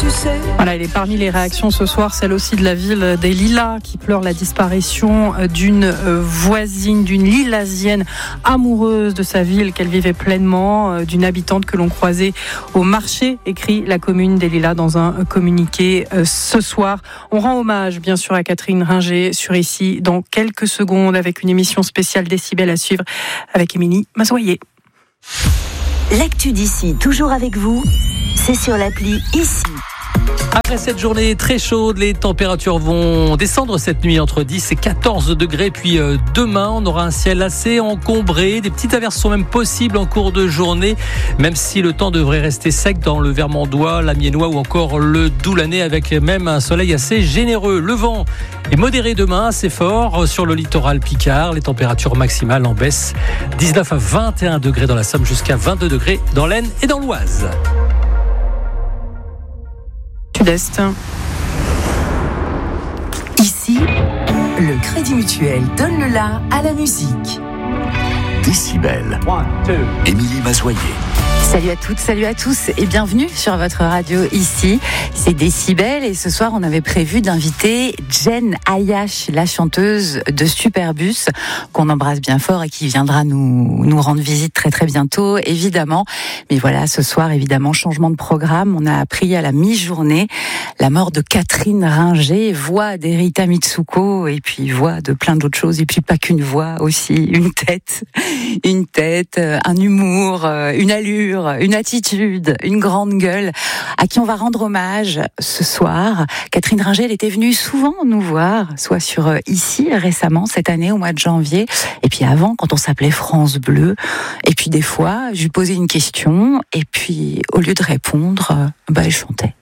tu sais. Voilà, elle est parmi les réactions ce soir, celle aussi de la ville des Lilas qui pleure la disparition d'une voisine, d'une lilasienne amoureuse de sa ville qu'elle vivait pleinement, d'une habitante que l'on croisait au marché, écrit la commune des Lilas dans un communiqué ce soir. On rend hommage bien sûr à Catherine Ringer sur Ici dans quelques secondes avec une émission spéciale Décibel à suivre avec Émilie Mazoyer. L'actu d'ici, toujours avec vous, c'est sur l'appli Ici. Après cette journée très chaude, les températures vont descendre cette nuit entre 10 et 14 degrés. Puis demain, on aura un ciel assez encombré. Des petites averses sont même possibles en cours de journée, même si le temps devrait rester sec dans le Vermandois, l'Amiénois ou encore le Doulanais, avec même un soleil assez généreux. Le vent est modéré demain, assez fort sur le littoral Picard. Les températures maximales en baisse, 19 à 21 degrés dans la Somme, jusqu'à 22 degrés dans l'Aisne et dans l'Oise. Sud-Est. Ici, le Crédit Mutuel donne le la à la musique. Décibel. Émilie Mazoyer. Salut à toutes, salut à tous et bienvenue sur votre radio Ici. C'est Décibel et ce soir on avait prévu d'inviter Jen Ayash, la chanteuse de Superbus, qu'on embrasse bien fort et qui viendra nous rendre visite très très bientôt évidemment. Mais voilà, ce soir évidemment changement de programme, on a appris à la mi-journée la mort de Catherine Ringer, voix d'Erita Mitsuko et puis voix de plein d'autres choses et puis pas qu'une voix aussi, une tête, un humour, une allure, une attitude, une grande gueule, à qui on va rendre hommage ce soir. Catherine Ringer, elle était venue souvent nous voir, soit sur Ici récemment, cette année, au mois de janvier, et puis avant, quand on s'appelait France Bleu. Et puis des fois, je lui posais une question, et puis au lieu de répondre, elle chantait.